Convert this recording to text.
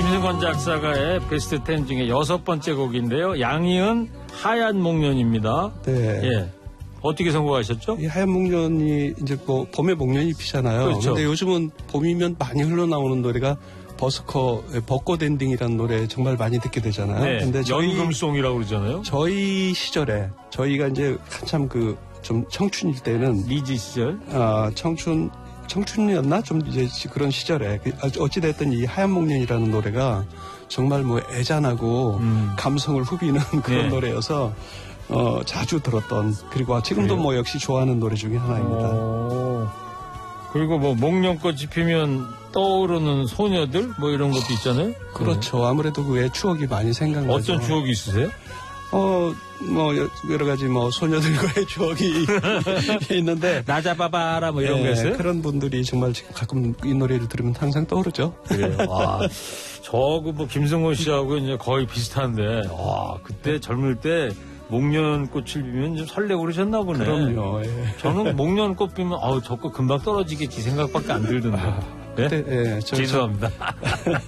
김승권 작사가의 베스트 10 중에 6번째 곡인데요. 양희은 하얀 목련입니다. 네. 예. 어떻게 선곡하셨죠? 이 하얀 목련이 이제 뭐 봄에 목련이 피잖아요. 그렇죠. 근데 요즘은 봄이면 많이 흘러나오는 노래가 벚꽃 엔딩이라는 노래 정말 많이 듣게 되잖아요. 네. 근데 연금송이라고 그러잖아요. 저희 시절에 저희가 이제 한참 좀 청춘일 때는 리즈 시절. 청춘이었나? 좀 이제 그런 시절에 어찌됐든 이 하얀 목련이라는 노래가 정말 뭐 애잔하고 감성을 후비는 그런 네. 노래여서 자주 들었던 그리고 지금도 그래요? 뭐 역시 좋아하는 노래 중에 하나입니다. 그리고 뭐 목련꽃이 피면 떠오르는 소녀들 뭐 이런 것도 있잖아요. 그렇죠. 아무래도 그의 추억이 많이 생각나죠. 어떤 추억이 있으세요? 뭐 여러 가지 뭐 소녀들과의 추억이 있는데 나 잡아봐라 뭐 이런 거 있어요? 그런 분들이 정말 지금 가끔 이 노래를 들으면 항상 떠오르죠. 그래요. 와, 저그 뭐 김승권 씨하고 이제 거의 비슷한데, 와, 그때 젊을 때 목련꽃을 피면 좀 설레고 그러셨나 보네. 그럼요. 예. 저는 목련꽃 피면 저거 금방 떨어지겠지 생각밖에 안 들던데. 네? 네, 죄송합니다.